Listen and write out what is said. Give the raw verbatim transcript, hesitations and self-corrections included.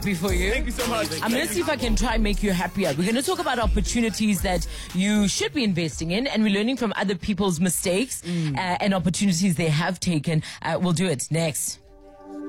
For you. Thank you so much. I'm going to see if I can try and make you happier. We're going to talk about opportunities that you should be investing in, and we're learning from other people's mistakes mm. uh, and opportunities they have taken. Uh, we'll do it next.